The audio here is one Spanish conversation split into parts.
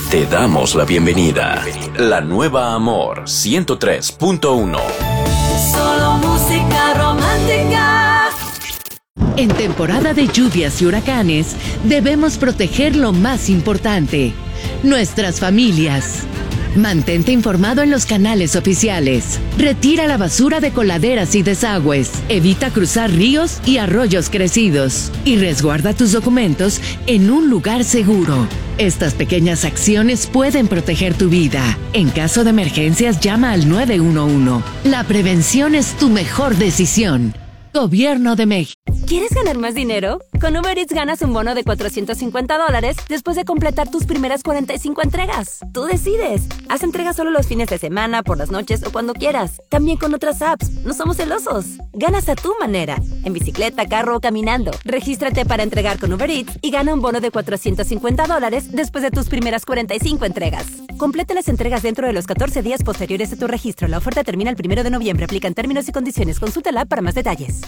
Te damos la bienvenida. La nueva Amor 103.1. Solo música romántica. En temporada de lluvias y huracanes, debemos proteger lo más importante: nuestras familias. Mantente informado en los canales oficiales. Retira la basura de coladeras y desagües. Evita cruzar ríos y arroyos crecidos. Y resguarda tus documentos en un lugar seguro. Estas pequeñas acciones pueden proteger tu vida. En caso de emergencias, llama al 911. La prevención es tu mejor decisión. Gobierno de México. ¿Quieres ganar más dinero? Con Uber Eats ganas un bono de $450 después de completar tus primeras 45 entregas. Tú decides. Haz entregas solo los fines de semana, por las noches o cuando quieras. También con otras apps. No somos celosos. Ganas a tu manera. En bicicleta, carro o caminando. Regístrate para entregar con Uber Eats y gana un bono de $450 después de tus primeras 45 entregas. Completa las entregas dentro de los 14 días posteriores a tu registro. La oferta termina el 1 de noviembre. Aplican términos y condiciones. Consulta la app para más detalles.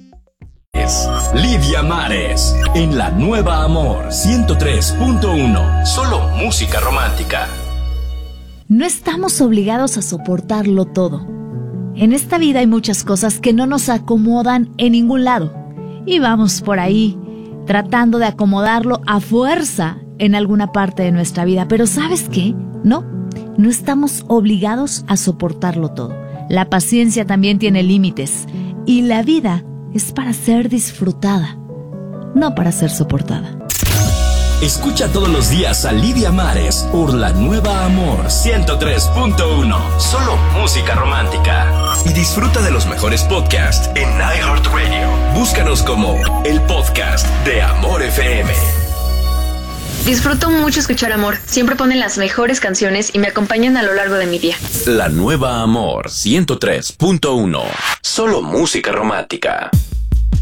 Lidia Mares en La Nueva Amor 103.1. Solo música romántica. No estamos obligados a soportarlo todo. En esta vida hay muchas cosas que no nos acomodan en ningún lado. Y vamos por ahí tratando de acomodarlo a fuerza en alguna parte de nuestra vida. Pero ¿sabes qué? No estamos obligados a soportarlo todo. La paciencia también tiene límites. Y la vida es para ser disfrutada, no para ser soportada. Escucha todos los días a Lidia Mares por La Nueva Amor 103.1. Solo música romántica. Y disfruta de los mejores podcasts en iHeartRadio. Búscanos como el podcast de Amor FM. Disfruto mucho escuchar Amor. Siempre ponen las mejores canciones y me acompañan a lo largo de mi día. La Nueva Amor 103.1. Solo música romántica.